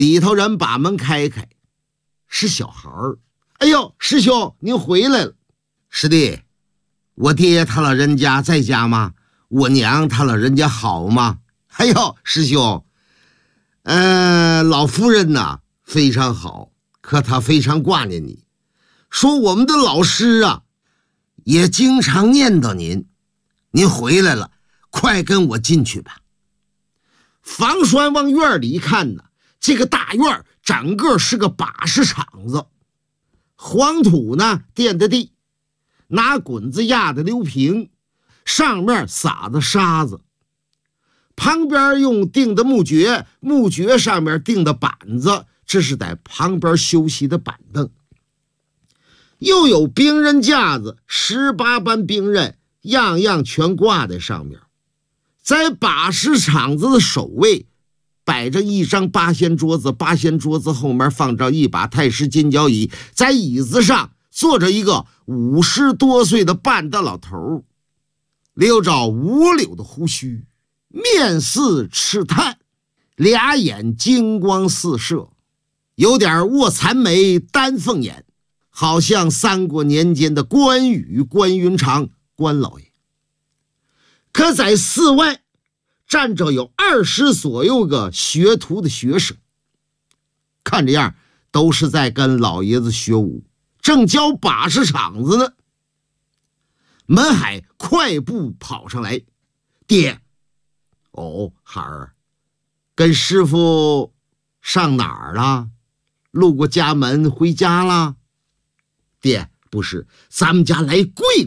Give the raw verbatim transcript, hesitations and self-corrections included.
里头人把门开开，是小孩儿。哎呦，师兄您回来了。师弟，我爹他老人家在家吗？我娘他老人家好吗？哎呦，师兄，呃，老夫人呐非常好，可她非常挂念你，说我们的老师啊也经常念叨您。您回来了，快跟我进去吧。房栓往院里一看呢，这个大院整个是个把式场子，黄土呢垫的地，拿滚子压的溜平，上面撒的沙子，旁边用钉的木橛，木橛上面钉的板子，这是在旁边休息的板凳。又有兵刃架子，十八般兵刃，样样全挂在上面。在把式场子的首位摆着一张八仙桌子，八仙桌子后面放着一把太师金角椅，在椅子上坐着一个五十多岁的半大老头，留着五绺的胡须，面似赤炭，俩眼金光四射，有点卧蚕眉丹凤眼，好像三国年间的关羽关云长关老爷。可在寺外站着有二十左右个学徒的学生，看这样都是在跟老爷子学武，正教把式场子呢。门海快步跑上来，爹。哦，孩儿，跟师傅上哪儿了？路过家门回家了？爹，不是，咱们家来贵